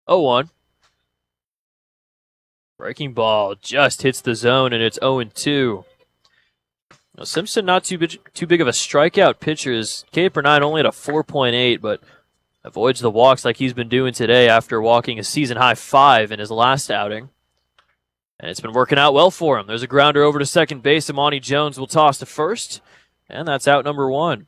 0-1. Breaking ball just hits the zone, and it's 0-2. Now, Simpson not too big of a strikeout pitcher. His K/9 only at a 4.8, but avoids the walks like he's been doing today after walking a season-high 5 in his last outing. And it's been working out well for him. There's a grounder over to second base. Amani Jones will toss to first, and that's out number 1.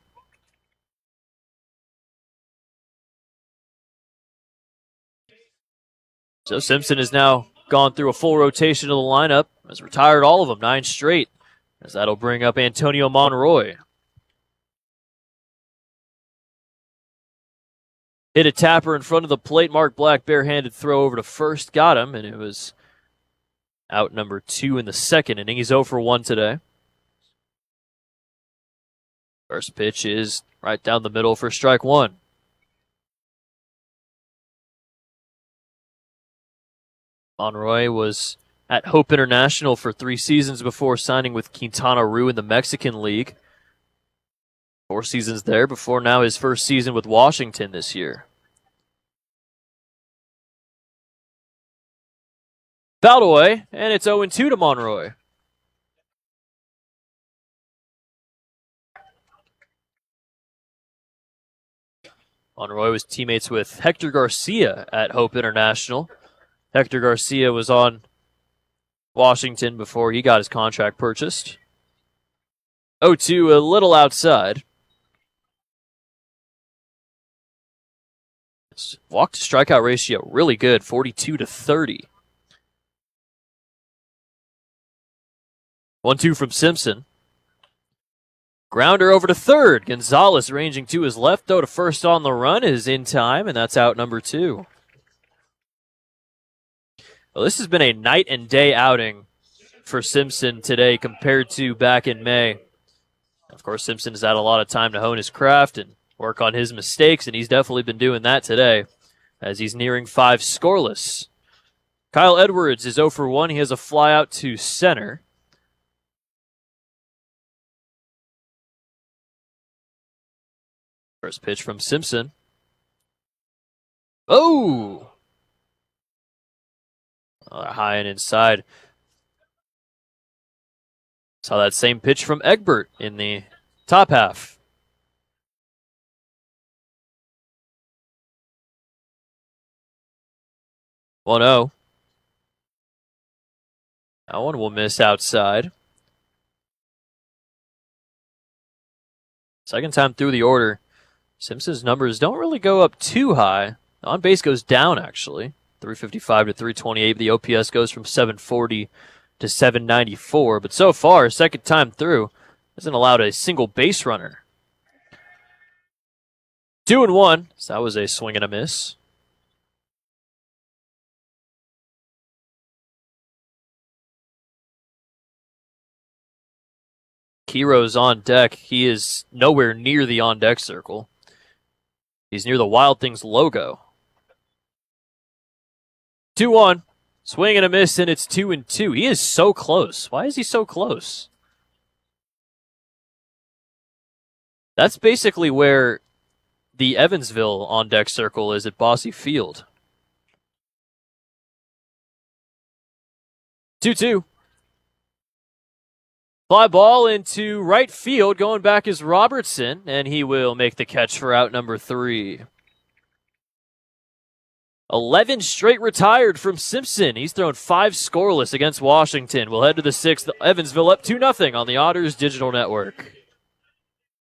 So Simpson has now gone through a full rotation of the lineup, has retired all of them, 9 straight, as that'll bring up Antonio Monroy. Hit a tapper in front of the plate. Mark Black barehanded throw over to first, got him, and it was out number 2 in the second inning. He's 0 for 1 today. First pitch is right down the middle for strike 1. Monroy was at Hope International for 3 seasons before signing with Quintana Roo in the Mexican League. 4 seasons there before now his first season with Washington this year. Fouled away, and it's 0-2 to Monroy. Monroy was teammates with Hector Garcia at Hope International. Hector Garcia was on Washington before he got his contract purchased. 0-2, a little outside. Walk to strikeout ratio really good, 42-30. 1-2 from Simpson. Grounder over to third. Gonzalez ranging to his left, though, to first on the run is in time, and that's out number 2. Well, this has been a night and day outing for Simpson today compared to back in May. Of course, Simpson has had a lot of time to hone his craft and work on his mistakes, and he's definitely been doing that today as he's nearing 5 scoreless. Kyle Edwards is 0 for 1. He has a fly out to center. First pitch from Simpson. Oh! High and inside. Saw that same pitch from Egbert in the top half. Well, no. That one will miss outside. Second time through the order. Simpson's numbers don't really go up too high. On base goes down, actually. 355 to 328. The OPS goes from 740 to 794. But so far, second time through, hasn't allowed a single base runner. 2-1. So that was a swing and a miss. Kiro's on deck. He is nowhere near the on-deck circle. He's near the Wild Things logo. 2-1. Swing and a miss, and it's 2-2. He is so close. Why is he so close? That's basically where the Evansville on-deck circle is at Bosse Field. 2-2. Fly ball into right field. Going back is Robertson, and he will make the catch for out number 3. 11 straight retired from Simpson. He's thrown 5 scoreless against Washington. We'll head to the 6th. Evansville up 2-0 on the Otters Digital Network.